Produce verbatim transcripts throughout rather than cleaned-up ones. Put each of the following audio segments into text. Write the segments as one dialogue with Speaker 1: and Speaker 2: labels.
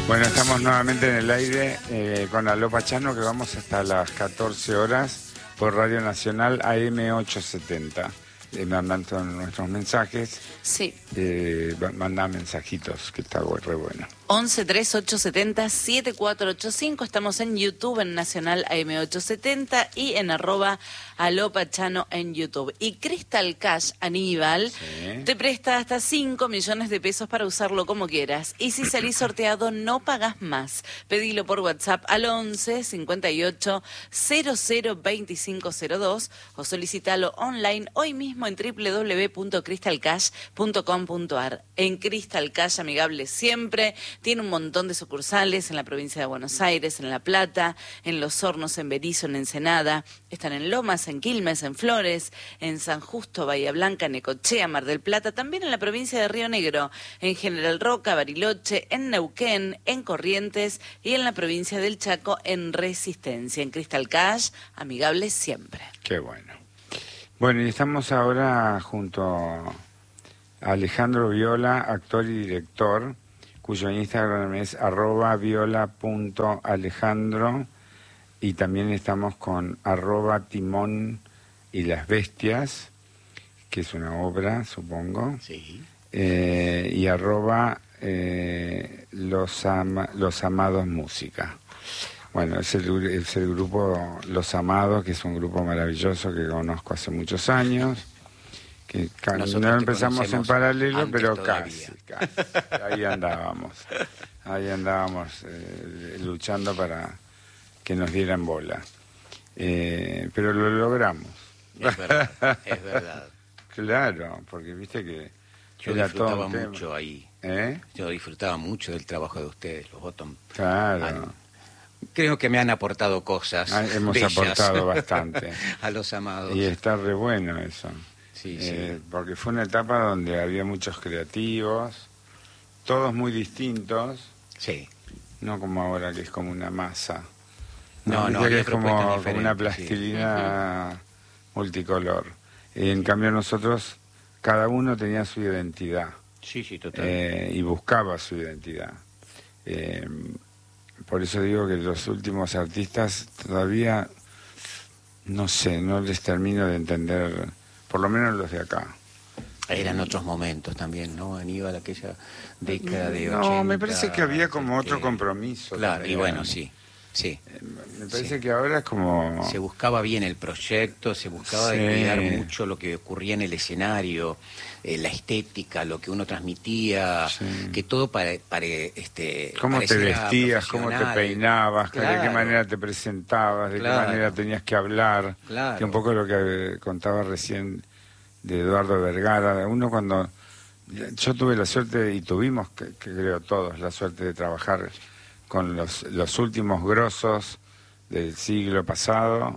Speaker 1: Bueno, estamos nuevamente en el aire eh, con Aló Pachano, que vamos hasta las catorce horas por Radio Nacional A M ochocientos setenta. Eh, mandan todos nuestros mensajes.
Speaker 2: Sí.
Speaker 1: Eh, manda mensajitos, que está re bueno.
Speaker 2: once tres ocho setenta siete cuatro ocho cinco. Estamos en YouTube, en Nacional A M ochocientos setenta y en arroba Aló Pachano en YouTube. Y Crystal Cash, Aníbal,
Speaker 1: Sí.
Speaker 2: te presta hasta cinco millones de pesos para usarlo como quieras. Y si salís sorteado, no pagás más. Pedilo por WhatsApp al once cincuenta y ocho cero cero veinticinco cero dos o solicitalo online hoy mismo en doble u doble u doble u punto crystal cash punto com punto a r. En Crystal Cash, amigable siempre. Tiene un montón de sucursales en la provincia de Buenos Aires, en La Plata, en Los Hornos, en Berizo, en Ensenada. Están en Lomas, en Quilmes, en Flores, en San Justo, Bahía Blanca, Necochea, Mar del Plata. También en la provincia de Río Negro, en General Roca, Bariloche, en Neuquén, en Corrientes y en la provincia del Chaco, en Resistencia. En Crystal Cash, amigable siempre.
Speaker 1: Qué bueno. Bueno, y estamos ahora junto a Alejandro Viola, actor y director, cuyo Instagram es arroba viola punto alejandro, y también estamos con arroba timón y las bestias, que es una obra, supongo,
Speaker 3: Sí.
Speaker 1: eh, y arroba eh, los, ama, los Amados Música. Bueno, es el, es el grupo Los Amados, que es un grupo maravilloso que conozco hace muchos años, que
Speaker 3: Nosotros
Speaker 1: no
Speaker 3: te
Speaker 1: empezamos en paralelo,
Speaker 3: antes
Speaker 1: pero
Speaker 3: todavía.
Speaker 1: casi, casi. Ahí andábamos, ahí andábamos eh, luchando para que nos dieran bola. Eh, pero lo logramos.
Speaker 3: Es verdad, es verdad.
Speaker 1: Claro, porque viste que
Speaker 3: Yo
Speaker 1: era
Speaker 3: disfrutaba
Speaker 1: todo un tema.
Speaker 3: mucho ahí.
Speaker 1: ¿Eh?
Speaker 3: Yo disfrutaba mucho del trabajo de ustedes, los Bottom.
Speaker 1: Claro.
Speaker 3: Han- creo que me han aportado cosas.
Speaker 1: Ah, hemos
Speaker 3: bellas
Speaker 1: aportado bastante.
Speaker 3: a los amados.
Speaker 1: Y está re bueno eso.
Speaker 3: Sí,
Speaker 1: Eh,
Speaker 3: sí.
Speaker 1: porque fue una etapa donde había muchos creativos, todos muy distintos,
Speaker 3: Sí.
Speaker 1: no como ahora que es como una masa.
Speaker 3: No,
Speaker 1: Viste
Speaker 3: no,
Speaker 1: que
Speaker 3: había
Speaker 1: es como,
Speaker 3: propuestas
Speaker 1: como una
Speaker 3: diferentes, sí.
Speaker 1: plastilina multicolor. En cambio nosotros, cada uno tenía su identidad
Speaker 3: Sí, sí, total.
Speaker 1: eh, y buscaba su identidad. Eh, por eso digo que los últimos artistas todavía, no sé, no les termino de entender, por lo menos los de acá.
Speaker 3: Eran otros momentos también, ¿no? Aníbal, aquella década de
Speaker 1: No,
Speaker 3: ochenta.
Speaker 1: me parece que había como otro
Speaker 3: este,
Speaker 1: compromiso.
Speaker 3: Claro,
Speaker 1: también.
Speaker 3: y bueno, sí, sí.
Speaker 1: Eh, Me parece
Speaker 3: Sí.
Speaker 1: que ahora es como...
Speaker 3: Se buscaba bien el proyecto, se buscaba de
Speaker 1: Sí.
Speaker 3: cuidar mucho lo que ocurría en el escenario, eh, la estética, lo que uno transmitía,
Speaker 1: Sí.
Speaker 3: que todo para, para este
Speaker 1: Cómo te
Speaker 3: pareciera
Speaker 1: vestías, cómo te
Speaker 3: profesional.
Speaker 1: peinabas, de qué
Speaker 3: Claro.
Speaker 1: manera te presentabas, de
Speaker 3: Claro.
Speaker 1: qué manera tenías que hablar.
Speaker 3: Claro.
Speaker 1: Que un poco lo que eh, contaba recién de Eduardo Vergara. Uno cuando... Yo tuve la suerte, y tuvimos, que, que creo todos, la suerte de trabajar con los, los últimos grosos del siglo pasado,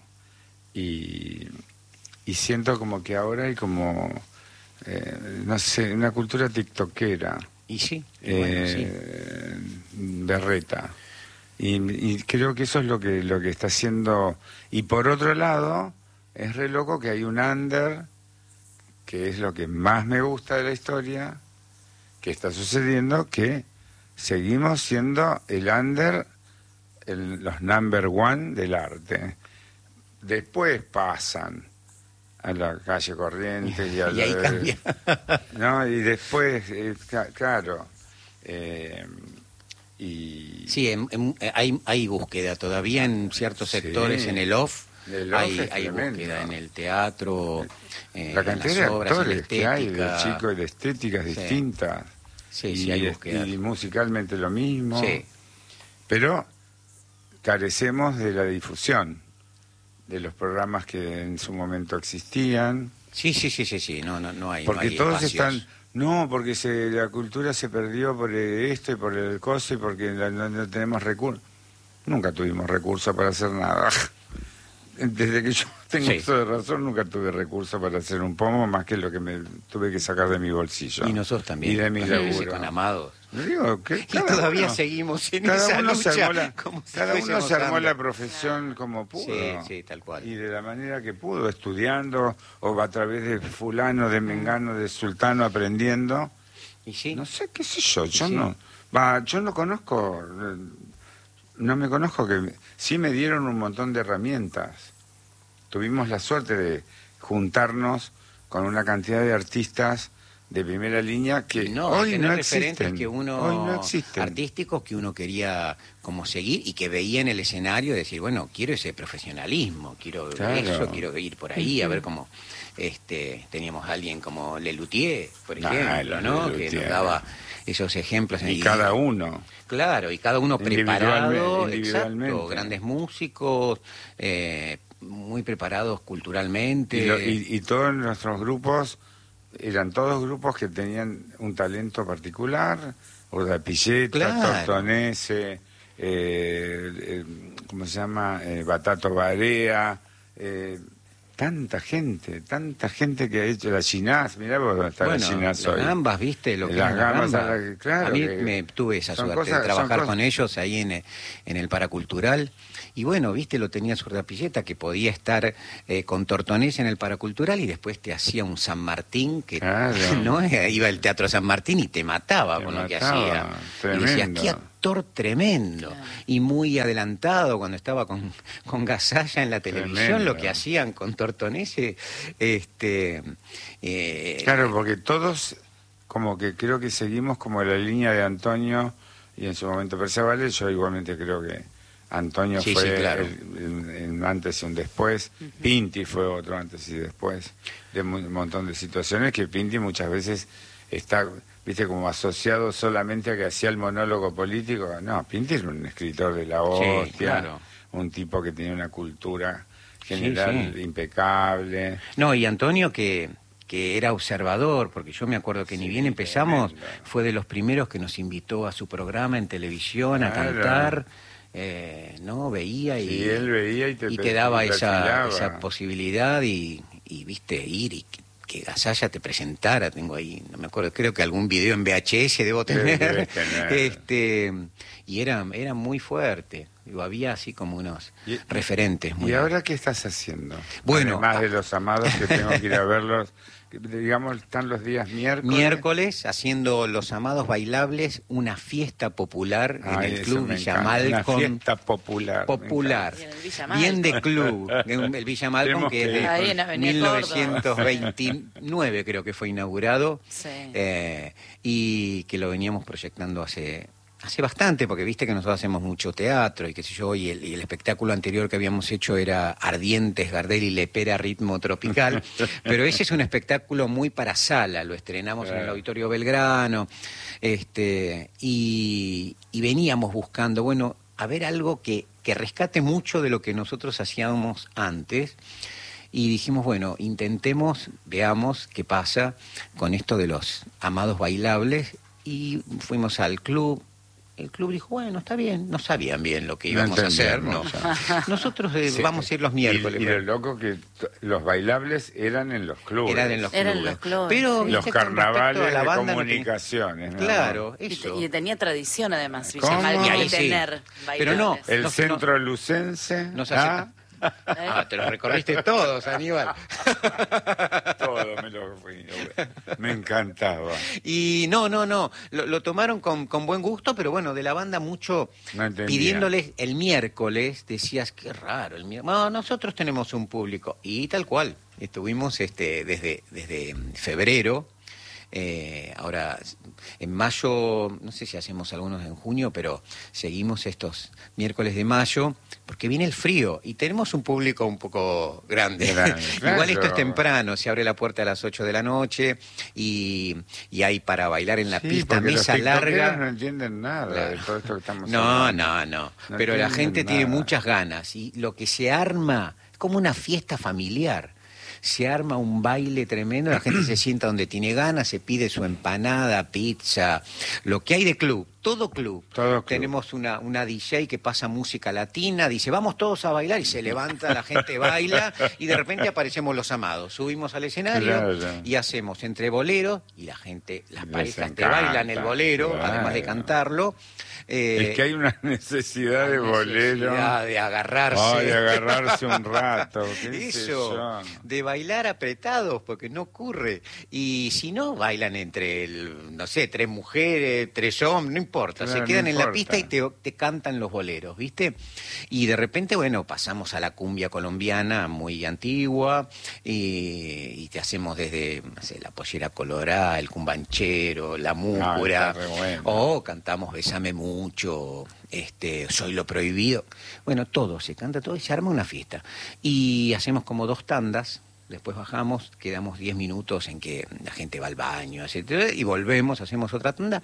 Speaker 1: y, y siento como que ahora hay como, eh, no sé, una cultura tiktokera,
Speaker 3: Y sí, y bueno, sí.
Speaker 1: eh, berreta. Y, y creo que eso es lo que, lo que está haciendo. Y por otro lado, es re loco que hay un under, que es lo que más me gusta de la historia, que está sucediendo, que seguimos siendo el under, el- los number one del arte. Después pasan a la calle Corrientes y a
Speaker 3: Y ahí
Speaker 1: la-
Speaker 3: cambia.
Speaker 1: ¿no? Y después, eh, ca- claro, eh, y
Speaker 3: Sí, en- en- hay, hay búsqueda todavía en ciertos
Speaker 1: Sí.
Speaker 3: sectores, en el off.
Speaker 1: El off
Speaker 3: hay
Speaker 1: es
Speaker 3: hay
Speaker 1: tremendo.
Speaker 3: búsqueda en el teatro, eh,
Speaker 1: la
Speaker 3: en
Speaker 1: cantidad
Speaker 3: las
Speaker 1: de
Speaker 3: obras, en la
Speaker 1: actores que hay, de
Speaker 3: estética.
Speaker 1: chicos y de estéticas
Speaker 3: Sí.
Speaker 1: distintas.
Speaker 3: Sí,
Speaker 1: y,
Speaker 3: sí, hay búsqueda.
Speaker 1: y musicalmente lo mismo.
Speaker 3: Sí.
Speaker 1: Pero carecemos de la difusión de los programas que en su momento existían,
Speaker 3: Sí, sí, sí, sí, sí, no, no, no hay.
Speaker 1: porque
Speaker 3: no hay
Speaker 1: todos
Speaker 3: espacios.
Speaker 1: están, no, porque se, la cultura se perdió por esto y por el coso y porque la- no, no tenemos recursos. Nunca tuvimos recursos para hacer nada. Desde que yo tengo
Speaker 3: Sí.
Speaker 1: uso de razón, nunca tuve recursos para hacer un pomo más que lo que me tuve que sacar de mi bolsillo.
Speaker 3: Y nosotros también.
Speaker 1: Y de mi
Speaker 3: Sí,
Speaker 1: laburo.
Speaker 3: con Amados.
Speaker 1: Digo, que
Speaker 3: Y
Speaker 1: cada
Speaker 3: todavía
Speaker 1: uno-
Speaker 3: seguimos en
Speaker 1: cada
Speaker 3: esa
Speaker 1: uno se
Speaker 3: lucha.
Speaker 1: armó la,
Speaker 3: como si
Speaker 1: cada uno
Speaker 3: fuésemos
Speaker 1: se armó la
Speaker 3: under.
Speaker 1: profesión como pudo.
Speaker 3: Sí, sí, tal cual.
Speaker 1: Y de la manera que pudo, estudiando, o a través de fulano, de mengano, de sultano, aprendiendo.
Speaker 3: Y sí,
Speaker 1: No sé, qué sé yo, yo
Speaker 3: Sí.
Speaker 1: no... Va, yo no conozco, no me conozco, que sí me dieron un montón de herramientas. Tuvimos la suerte de juntarnos con una cantidad de artistas de primera línea que
Speaker 3: no,
Speaker 1: hoy
Speaker 3: tener
Speaker 1: no
Speaker 3: referentes
Speaker 1: existen.
Speaker 3: que uno,
Speaker 1: hoy no existen.
Speaker 3: artísticos que uno quería como seguir y que veía en el escenario decir, bueno, quiero ese profesionalismo, quiero
Speaker 1: Claro.
Speaker 3: eso, quiero ir por ahí, a ver cómo este teníamos a alguien como Lelutier, por
Speaker 1: Ah,
Speaker 3: ejemplo, ¿no?
Speaker 1: Lelutier.
Speaker 3: Que nos daba esos ejemplos.
Speaker 1: Y cada uno.
Speaker 3: Claro, y cada uno
Speaker 1: Individualme-
Speaker 3: preparado,
Speaker 1: individualmente.
Speaker 3: exacto, grandes músicos, eh, muy preparados culturalmente.
Speaker 1: Y, lo- y- y todos nuestros grupos eran todos grupos que tenían un talento particular, Urda Pilleta,
Speaker 3: Claro.
Speaker 1: Tortonese, eh, eh, ¿cómo se llama? Eh, Batato Barea, eh, tanta gente, tanta gente que ha hecho la Ginás, mirá vos dónde está
Speaker 3: Bueno,
Speaker 1: la Ginás
Speaker 3: las
Speaker 1: hoy.
Speaker 3: gambas, ¿viste? Lo que
Speaker 1: Las
Speaker 3: es la
Speaker 1: gambas,
Speaker 3: gamba.
Speaker 1: a la que- claro
Speaker 3: a mí
Speaker 1: que
Speaker 3: me tuve esa
Speaker 1: son
Speaker 3: suerte
Speaker 1: cosas-
Speaker 3: de trabajar
Speaker 1: son
Speaker 3: con
Speaker 1: cosas-
Speaker 3: ellos ahí en, en el Paracultural. Y bueno, ¿viste? Lo tenía Zurdapilleta, que podía estar eh, con Tortonés en el Paracultural y después te hacía un San Martín, que
Speaker 1: Claro.
Speaker 3: no iba al Teatro San Martín y te mataba
Speaker 1: Te
Speaker 3: con lo que
Speaker 1: mataba,
Speaker 3: hacía.
Speaker 1: tremendo.
Speaker 3: Y decías, qué actor tremendo.
Speaker 2: Claro.
Speaker 3: Y muy adelantado cuando estaba con, con Gasalla en la televisión,
Speaker 1: Tremendo.
Speaker 3: lo que hacían con Tortonese, este... eh,
Speaker 1: Claro, porque todos, como que creo que seguimos como la línea de Antonio y en su momento Perceval. Yo igualmente creo que Antonio
Speaker 3: Sí,
Speaker 1: fue
Speaker 3: sí, claro.
Speaker 1: el- el- el antes y un después, Pinti fue otro antes y después, de mu- un montón de situaciones que Pinti muchas veces está, viste, como asociado solamente a que hacía el monólogo político. No, Pinti era un escritor de la hostia,
Speaker 3: claro.
Speaker 1: un tipo que tenía una cultura general
Speaker 3: sí.
Speaker 1: impecable.
Speaker 3: No, y Antonio que, que era observador, porque yo me acuerdo que ni
Speaker 1: Sí,
Speaker 3: bien empezamos,
Speaker 1: tremendo.
Speaker 3: fue de los primeros que nos invitó a su programa en televisión a
Speaker 1: Claro.
Speaker 3: cantar, eh, ¿no? Veía y,
Speaker 1: Sí, él veía y te
Speaker 3: y te daba esa,
Speaker 1: perfilaba.
Speaker 3: esa posibilidad y, y, viste, ir y que, que Gasalla te presentara, tengo ahí, no me acuerdo, creo que algún video en V H S debo
Speaker 1: Debe-
Speaker 3: tener,
Speaker 1: debes tener.
Speaker 3: este y era, era muy fuerte, digo, había así como unos
Speaker 1: Y-
Speaker 3: referentes. Muy
Speaker 1: ¿Y ahora qué estás haciendo?
Speaker 3: Bueno,
Speaker 1: Además
Speaker 3: ah.
Speaker 1: de los amados que tengo que ir a verlos, que, digamos, están los días miércoles.
Speaker 3: Miércoles, haciendo Los Amados Bailables, una fiesta popular en
Speaker 1: Ay,
Speaker 3: el
Speaker 1: eso
Speaker 3: Club
Speaker 1: me
Speaker 3: Villa
Speaker 1: encanta.
Speaker 3: Malcolm.
Speaker 1: Una fiesta popular. me
Speaker 3: Popular,
Speaker 2: Y en el Villa
Speaker 3: bien de
Speaker 2: Malcolm.
Speaker 3: club, de un- el Villa Malcolm
Speaker 1: Tenemos
Speaker 3: que es
Speaker 1: que
Speaker 3: de
Speaker 1: ir.
Speaker 2: Ahí en Avenida
Speaker 3: mil novecientos veintinueve creo que fue inaugurado,
Speaker 2: Sí.
Speaker 3: eh, y que lo veníamos proyectando hace hace bastante, porque viste que nosotros hacemos mucho teatro y qué sé yo, y el, y el espectáculo anterior que habíamos hecho era Ardientes, Gardel y Lepera, ritmo tropical, pero ese es un espectáculo muy para sala, lo estrenamos en el
Speaker 1: Claro.
Speaker 3: Auditorio Belgrano, este y, y veníamos buscando, bueno, a ver algo que, que rescate mucho de lo que nosotros hacíamos antes. Y dijimos, bueno, intentemos, veamos qué pasa con esto de los amados bailables. Y fuimos al club. El club dijo, bueno, está bien. No sabían bien lo que
Speaker 1: No
Speaker 3: íbamos a hacer, ¿no?
Speaker 1: entendíamos,
Speaker 3: Nosotros eh,
Speaker 1: Sí.
Speaker 3: vamos a ir los miércoles.
Speaker 1: Y, y lo loco que t- los bailables eran en los clubes.
Speaker 3: Eran en los clubes.
Speaker 2: Eran los clubes,
Speaker 3: Pero,
Speaker 2: sí.
Speaker 1: Los
Speaker 3: viste, con respecto a
Speaker 1: carnavales
Speaker 3: la
Speaker 1: de
Speaker 3: banda no tenía-
Speaker 1: comunicaciones. ¿no?
Speaker 3: Claro,
Speaker 2: Y, te-
Speaker 3: eso.
Speaker 2: y tenía tradición además,
Speaker 1: ¿Cómo?
Speaker 2: Villa Malcolm,
Speaker 3: Y ahí
Speaker 2: de
Speaker 3: sí.
Speaker 2: tener
Speaker 3: Pero no,
Speaker 2: bailables.
Speaker 1: El
Speaker 3: No,
Speaker 1: centro lucense.
Speaker 3: Nos
Speaker 1: ¿ah?
Speaker 3: Ah, te los recorriste todos, Aníbal.
Speaker 1: Todo me lo fui. Me encantaba.
Speaker 3: Y no, no, no, lo, lo tomaron con, con buen gusto, pero bueno, de la banda mucho
Speaker 1: No entendía.
Speaker 3: pidiéndoles el miércoles, decías, qué raro, el miércoles. No, nosotros tenemos un público, y tal cual, estuvimos este desde, desde febrero, eh, ahora en mayo, no sé si hacemos algunos en junio, pero seguimos estos miércoles de mayo, porque viene el frío y tenemos un público un poco grande.
Speaker 1: Grande,
Speaker 3: Igual esto es
Speaker 1: claro.
Speaker 3: temprano, se abre la puerta a las ocho de la noche y, y hay para bailar en la
Speaker 1: Sí,
Speaker 3: pista,
Speaker 1: porque los
Speaker 3: mesa
Speaker 1: tiktokeros
Speaker 3: larga.
Speaker 1: no entienden nada
Speaker 3: Claro.
Speaker 1: de todo esto que estamos
Speaker 3: No,
Speaker 1: hablando.
Speaker 3: no, no,
Speaker 1: No
Speaker 3: pero la
Speaker 1: entienden
Speaker 3: gente tiene
Speaker 1: nada.
Speaker 3: muchas ganas y lo que se arma es como una fiesta familiar. Se arma un baile tremendo, la gente se sienta donde tiene ganas, se pide su empanada, pizza, lo que hay de club, todo club.
Speaker 1: Todo club.
Speaker 3: Tenemos una, una D J que pasa música latina, dice, vamos todos a bailar, y se levanta, la gente baila, y de repente aparecemos los amados. Subimos al escenario
Speaker 1: Claro.
Speaker 3: y hacemos entre boleros, y la gente, las
Speaker 1: Les
Speaker 3: parejas te
Speaker 1: encanta,
Speaker 3: bailan el bolero,
Speaker 1: claro.
Speaker 3: además de cantarlo. Eh,
Speaker 1: Es que hay una necesidad de bolero.
Speaker 3: necesidad de agarrarse.
Speaker 1: Ay, de agarrarse un rato. qué sé
Speaker 3: Eso,
Speaker 1: yo.
Speaker 3: de bailar apretados, porque no ocurre. Y si no, bailan entre, el, no sé, tres mujeres, tres hombres, no importa,
Speaker 1: Claro,
Speaker 3: se
Speaker 1: no
Speaker 3: quedan en la
Speaker 1: importa.
Speaker 3: pista y te, te cantan los boleros, ¿viste? Y de repente, bueno, pasamos a la cumbia colombiana muy antigua y, y te hacemos desde, no sé, la pollera colorada, el cumbanchero, la múcura,
Speaker 1: Ah, está re bueno.
Speaker 3: o cantamos Bésame mucho, este, Soy lo prohibido. Bueno, todo, se canta todo y se arma una fiesta. Y hacemos como dos tandas. Después bajamos, quedamos diez minutos en que la gente va al baño, etcétera, y volvemos, hacemos otra tanda.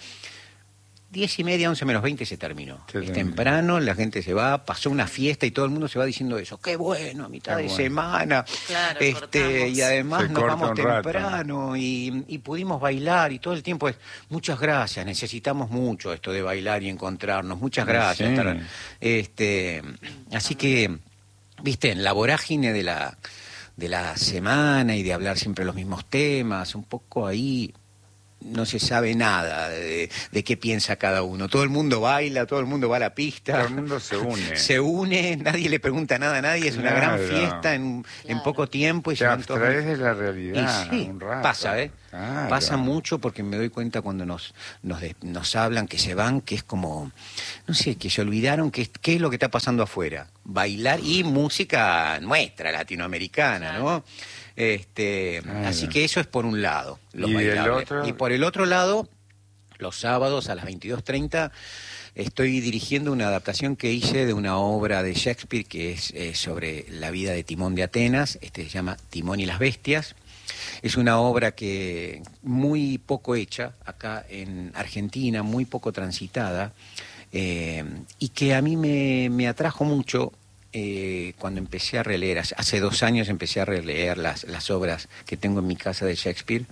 Speaker 3: Diez y media, once menos veinte se terminó.
Speaker 1: Se
Speaker 3: es
Speaker 1: terminó.
Speaker 3: temprano, la gente se va, pasó una fiesta y todo el mundo se va diciendo eso. Qué bueno, a mitad
Speaker 1: Qué
Speaker 3: de
Speaker 1: bueno.
Speaker 3: semana.
Speaker 2: Claro,
Speaker 3: este
Speaker 2: cortamos.
Speaker 3: Y además
Speaker 1: Se
Speaker 3: nos
Speaker 1: corta
Speaker 3: vamos
Speaker 1: un rato.
Speaker 3: temprano y, y pudimos bailar y todo el tiempo es, muchas gracias, necesitamos mucho esto de bailar y encontrarnos. Muchas gracias.
Speaker 1: Sí.
Speaker 3: estar- este Así que, viste, en la vorágine de la... de la semana y de hablar siempre los mismos temas, un poco ahí no se sabe nada de, de qué piensa cada uno. Todo el mundo baila, todo el mundo va a la pista.
Speaker 1: Todo el mundo se une.
Speaker 3: Se une, nadie le pregunta nada a nadie, es una gran
Speaker 1: Claro.
Speaker 3: fiesta en, en
Speaker 2: Claro.
Speaker 3: poco tiempo. Y
Speaker 1: Te
Speaker 3: se van todos-
Speaker 1: abstraes de la
Speaker 3: y
Speaker 1: realidad
Speaker 3: sí,
Speaker 1: un rato.
Speaker 3: pasa, ¿eh?
Speaker 1: Claro.
Speaker 3: Pasa mucho porque me doy cuenta cuando nos, nos, de- nos hablan, que se van, que es como, no sé, que se olvidaron que es- qué es lo que está pasando afuera. Bailar y música nuestra, latinoamericana, ¿no? Este,
Speaker 1: Claro.
Speaker 3: Así que eso es por un lado, los
Speaker 1: ¿Y del
Speaker 3: bailables.
Speaker 1: otro?
Speaker 3: Y por el otro lado, los sábados a las veintidós treinta estoy dirigiendo una adaptación que hice de una obra de Shakespeare que es eh, sobre la vida de Timón de Atenas. Este se llama Timón y las bestias. Es una obra que muy poco hecha acá en Argentina, muy poco transitada, eh, y que a mí me, me atrajo mucho eh, cuando empecé a releer. Hace, hace dos años empecé a releer las, las obras que tengo en mi casa de Shakespeare,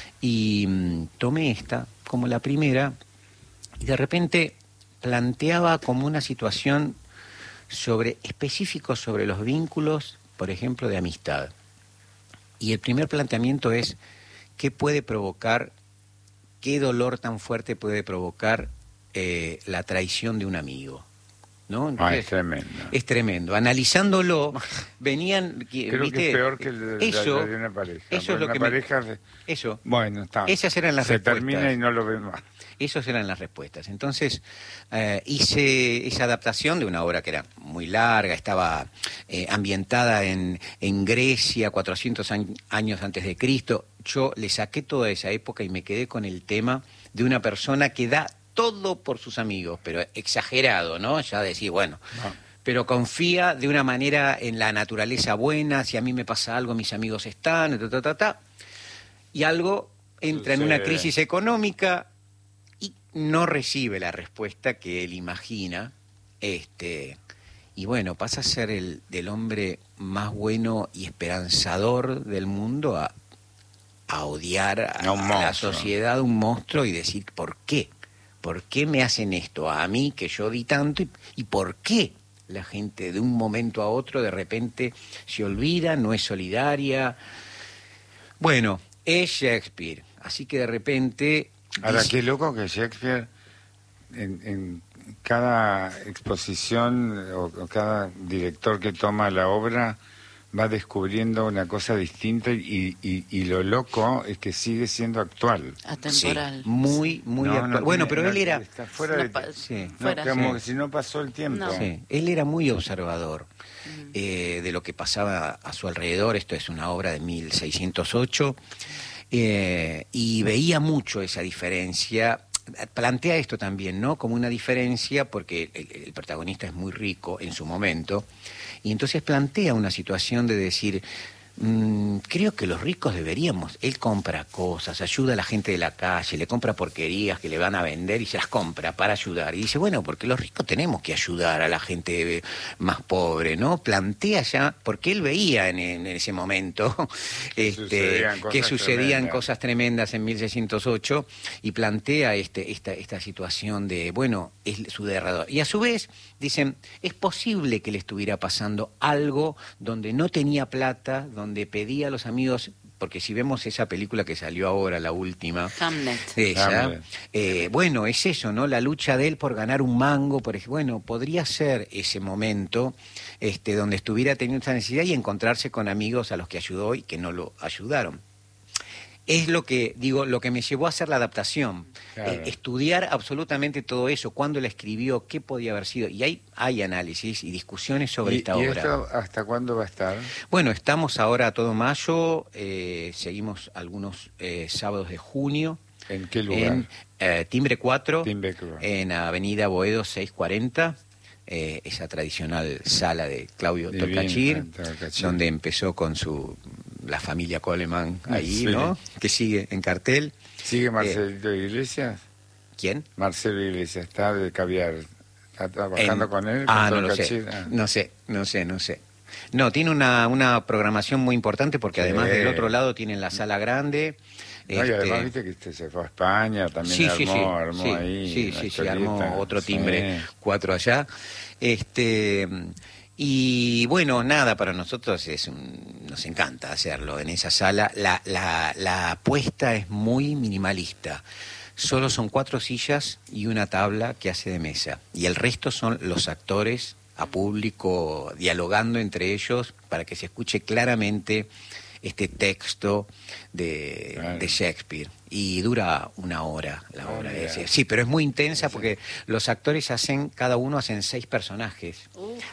Speaker 3: y mm, tomé esta como la primera, y de repente planteaba como una situación sobre específico sobre los vínculos, por ejemplo, de amistad. Y el primer planteamiento es qué puede provocar, qué dolor tan fuerte puede provocar eh, la traición de un amigo, ¿no?
Speaker 1: Ah,
Speaker 3: Entonces,
Speaker 1: es tremendo.
Speaker 3: es tremendo. Analizándolo, venían, que-
Speaker 1: Creo
Speaker 3: ¿viste?
Speaker 1: que es peor que el de,
Speaker 3: eso,
Speaker 1: la de una pareja.
Speaker 3: Eso es
Speaker 1: Porque
Speaker 3: lo
Speaker 1: una
Speaker 3: que me-
Speaker 1: pareja de-
Speaker 3: eso.
Speaker 1: Bueno, está.
Speaker 3: Esas eran las
Speaker 1: Se
Speaker 3: respuestas.
Speaker 1: termina y no lo ven más.
Speaker 3: Esas eran las respuestas. Entonces eh, hice esa adaptación de una obra que era muy larga, estaba eh, ambientada en, en Grecia, cuatrocientos añ- años antes de Cristo. Yo le saqué toda esa época y me quedé con el tema de una persona que da todo por sus amigos, pero exagerado, ¿no? Ya decir, bueno...
Speaker 1: No.
Speaker 3: Pero confía de una manera en la naturaleza buena, si a mí me pasa algo, mis amigos están, ta, ta, ta, ta. Y algo entra en una
Speaker 1: Sucede.
Speaker 3: crisis económica y no recibe la respuesta que él imagina, este, y bueno, pasa a ser el del hombre más bueno y esperanzador del mundo a, a odiar a,
Speaker 1: A un
Speaker 3: a la
Speaker 1: monstruo.
Speaker 3: sociedad, un monstruo, y decir, ¿por qué? ¿Por qué me hacen esto a mí, que yo di tanto? ¿Y, y por qué la gente de un momento a otro de repente se olvida, no es solidaria? Bueno, es Shakespeare, así que de repente...
Speaker 1: Ahora,
Speaker 3: dice-
Speaker 1: qué loco que Shakespeare, en, en cada exposición o, o cada director que toma la obra, va descubriendo una cosa distinta y, y, y lo loco es que sigue siendo actual.
Speaker 2: Atemporal.
Speaker 3: Sí, muy, muy
Speaker 1: No,
Speaker 3: actual.
Speaker 1: no
Speaker 3: bueno,
Speaker 1: tiene-
Speaker 3: pero él
Speaker 1: no,
Speaker 3: era...
Speaker 1: está fuera
Speaker 2: No
Speaker 1: de
Speaker 2: pa-
Speaker 3: Sí.
Speaker 1: no,
Speaker 2: fuera.
Speaker 1: como
Speaker 3: Sí.
Speaker 1: que si no pasó el tiempo.
Speaker 2: No.
Speaker 3: Sí, él era muy observador eh, de lo que pasaba a su alrededor. Esto es una obra de mil seiscientos ocho, eh, y veía mucho esa diferencia. Plantea esto también, ¿no? Como una diferencia, porque el, el protagonista es muy rico en su momento, y entonces plantea una situación de decir... Mm, creo que los ricos deberíamos, él compra cosas, ayuda a la gente de la calle, le compra porquerías que le van a vender y se las compra para ayudar. Y dice, bueno, porque los ricos tenemos que ayudar a la gente más pobre, ¿no? Plantea ya, porque él veía en, en ese momento este,
Speaker 1: Sucedían cosas
Speaker 3: que sucedían
Speaker 1: tremendas.
Speaker 3: cosas tremendas en mil seiscientos ocho, y plantea este, esta, esta situación de, bueno, es su derrador. Y a su vez, dicen, es posible que le estuviera pasando algo donde no tenía plata, donde pedía a los amigos, porque si vemos esa película que salió ahora, la última,
Speaker 2: Hamlet.
Speaker 3: esa,
Speaker 1: Hamlet.
Speaker 3: eh, bueno, es eso, ¿no? La lucha de él por ganar un mango, por ejemplo, bueno, podría ser ese momento este, donde estuviera teniendo esa necesidad y encontrarse con amigos a los que ayudó y que no lo ayudaron. es lo que, digo, lo que me llevó a hacer la adaptación.
Speaker 1: Claro.
Speaker 3: Eh, estudiar absolutamente todo eso, cuándo la escribió, qué podía haber sido. Y hay, hay análisis y discusiones sobre
Speaker 1: ¿Y,
Speaker 3: esta
Speaker 1: y
Speaker 3: obra.
Speaker 1: esto hasta cuándo va a estar?
Speaker 3: Bueno, estamos ahora todo mayo, eh, seguimos algunos eh, sábados de junio.
Speaker 1: ¿En qué lugar?
Speaker 3: En eh, Timbre cuatro,
Speaker 1: Timbre cuatro.
Speaker 3: en Avenida Boedo seiscientos cuarenta. Eh, esa tradicional sala de Claudio
Speaker 1: Divino,
Speaker 3: Tolcachir,
Speaker 1: Tolcachir.
Speaker 3: donde empezó con su la familia Coleman ahí,
Speaker 1: Sí.
Speaker 3: ¿no? Que sigue en cartel.
Speaker 1: ¿Sigue Marcelito Iglesias?
Speaker 3: ¿Quién?
Speaker 1: Marcelo Iglesias, está de caviar. ¿Está trabajando
Speaker 3: En-
Speaker 1: con él?
Speaker 3: Ah,
Speaker 1: con
Speaker 3: no lo sé.
Speaker 1: Tolcachir? Ah.
Speaker 3: No sé, no sé, no sé. No, tiene una, una programación muy importante porque
Speaker 1: Sí.
Speaker 3: además del otro lado tienen la sala grande.
Speaker 1: No, y
Speaker 3: este,
Speaker 1: además viste que este se fue a España, también
Speaker 3: sí,
Speaker 1: armó,
Speaker 3: sí, sí,
Speaker 1: armó
Speaker 3: sí,
Speaker 1: ahí.
Speaker 3: sí,
Speaker 1: una
Speaker 3: sí, sí,
Speaker 1: historieta.
Speaker 3: armó otro timbre,
Speaker 1: Sí.
Speaker 3: cuatro allá. Este, y bueno, nada, para nosotros es un- nos encanta hacerlo en esa sala. La, la, la apuesta es muy minimalista. Solo son cuatro sillas y una tabla que hace de mesa. Y el resto son los actores a público dialogando entre ellos para que se escuche claramente este texto de,
Speaker 1: Claro.
Speaker 3: de Shakespeare. Y dura una hora la
Speaker 1: Ah,
Speaker 3: obra.
Speaker 1: mira.
Speaker 3: Es- sí, pero es muy intensa porque los actores hacen, cada uno hacen seis personajes.
Speaker 2: Uf.